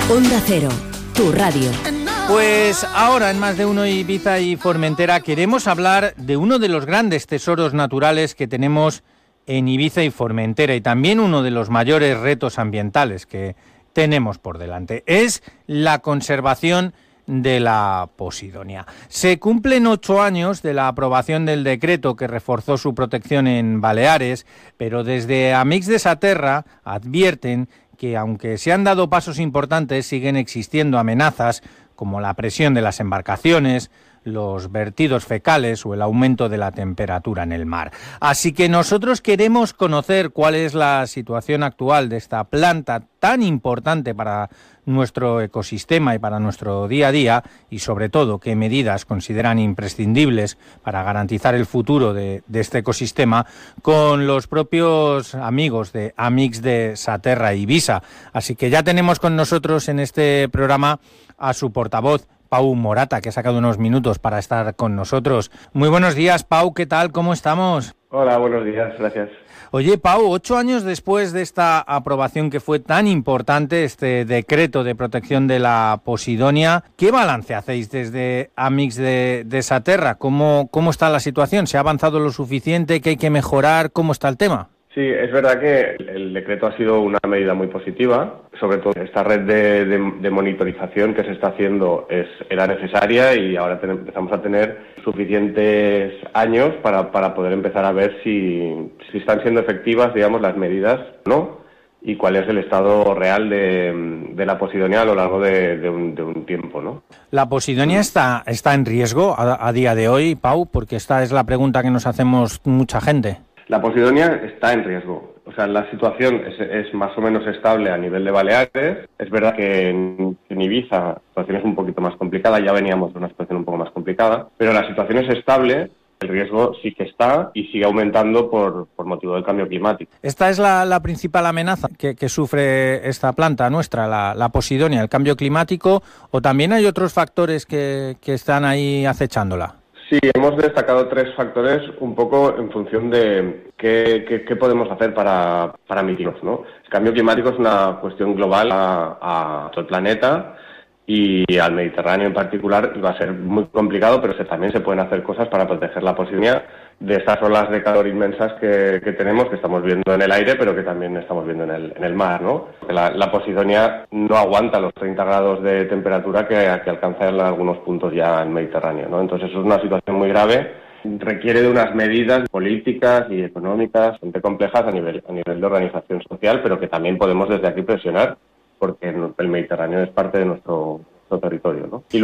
Onda Cero, tu radio. Pues ahora en Más de Uno Ibiza y Formentera queremos hablar de uno de los grandes tesoros naturales que tenemos en Ibiza y Formentera y también uno de los mayores retos ambientales que tenemos por delante. Es la conservación de la Posidonia. Se cumplen 8 años de la aprobación del decreto que reforzó su protección en Baleares, pero desde Amics de Saterra advierten que aunque se han dado pasos importantes, siguen existiendo amenazas como la presión de las embarcaciones, los vertidos fecales o el aumento de la temperatura en el mar. Así que nosotros queremos conocer cuál es la situación actual de esta planta tan importante para nuestro ecosistema y para nuestro día a día y sobre todo qué medidas consideran imprescindibles para garantizar el futuro de este ecosistema con los propios amigos de Amics de Saterra y Ibiza. Así que ya tenemos con nosotros en este programa a su portavoz, Pau Morata, que ha sacado unos minutos para estar con nosotros. Muy buenos días, Pau, ¿qué tal? ¿Cómo estamos? Hola, buenos días, gracias. Oye, Pau, 8 años después de esta aprobación que fue tan importante, este decreto de protección de la Posidonia, ¿qué balance hacéis desde Amics de Saterra? ¿Cómo está la situación? ¿Se ha avanzado lo suficiente? ¿Qué hay que mejorar? ¿Cómo está el tema? Sí, es verdad que el decreto ha sido una medida muy positiva, sobre todo esta red de monitorización que se está haciendo era necesaria y ahora empezamos a tener suficientes años para poder empezar a ver si están siendo efectivas, digamos, las medidas, ¿no? Y cuál es el estado real de la Posidonia a lo largo de un tiempo, ¿no? ¿La Posidonia está en riesgo a día de hoy, Pau? Porque esta es la pregunta que nos hacemos mucha gente. La Posidonia está en riesgo. O sea, la situación es más o menos estable a nivel de Baleares. Es verdad que en Ibiza la situación es un poquito más complicada. Ya veníamos de una situación un poco más complicada. Pero la situación es estable. El riesgo sí que está y sigue aumentando por motivo del cambio climático. ¿Esta es la principal amenaza que sufre esta planta nuestra, la Posidonia, el cambio climático? ¿O también hay otros factores que están ahí acechándola? Sí, hemos destacado 3 factores un poco en función de qué podemos hacer para mitigarlos, ¿no? El cambio climático es una cuestión global a todo el planeta y al Mediterráneo en particular va a ser muy complicado, pero también se pueden hacer cosas para proteger la Posidonia de estas olas de calor inmensas que tenemos, que estamos viendo en el aire, pero que también estamos viendo en el mar, ¿no? La Posidonia no aguanta los 30 grados de temperatura que alcanza en algunos puntos ya en el Mediterráneo, ¿no? Entonces eso es una situación muy grave, requiere de unas medidas políticas y económicas bastante complejas a nivel de organización social, pero que también podemos desde aquí presionar, porque el Mediterráneo es parte de nuestro territorio, ¿no?